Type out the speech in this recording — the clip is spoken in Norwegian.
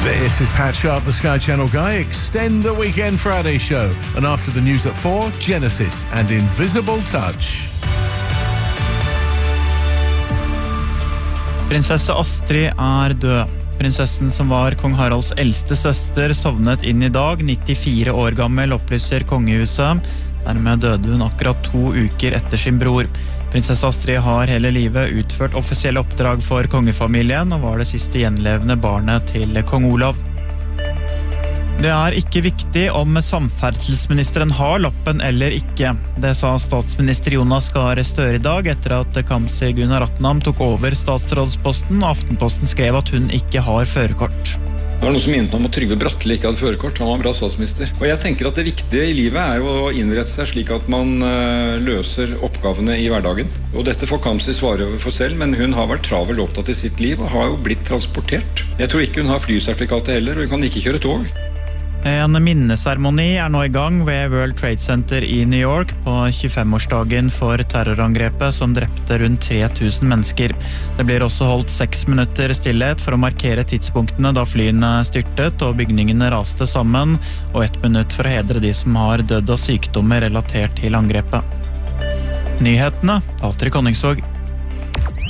This is Pat Sharp, the Sky Channel guy. Extend the Weekend Friday show. And after the news at 4, Genesis and Invisible Touch. Prinsesse Astrid død. Prinsessen som var kong Haralds eldste søster sovnet inn I dag, 94 år gammel, opplyser kongehuset. Dermed døde hun akkurat 2 uker etter sin bror. Prinsesse Astrid har hele livet utført offisielle oppdrag for kongefamilien og var det siste gjenlevende barnet til kong Olav. Det ikke viktig om samferdselsministeren har lappen eller ikke. Det sa statsminister Jonas Gahr Støre I dag etter at Kamzy Gunaratnam tok over statsrådsposten og Aftenposten skrev at hun ikke har førerkort. Det var noe som minnet om at Trygve Bratteli ikke hadde førerkort. Han var en bra statsminister. Og jeg tenker at det viktige I livet jo å innrette seg slik at man løser oppgavene I hverdagen. Og dette får Kamzy svare for selv, men hun har vært travel opptatt I sitt liv og har jo blitt transportert. Jeg tror ikke hun har flysertifikatet heller, og hun kan ikke kjøre tog. En minneseremoni nå I gang ved World Trade Center I New York på 25-årsdagen for terrorangrepet som drepte rundt 3000 mennesker. Det blir også holdt 6 minutter stillhet for å markere tidspunktene da flyene styrtet og bygningene raste sammen, og 1 minutt for å hedre de som har dødd av sykdommer relatert til angrepet. Nyhetene, Patrik Honningsvåg.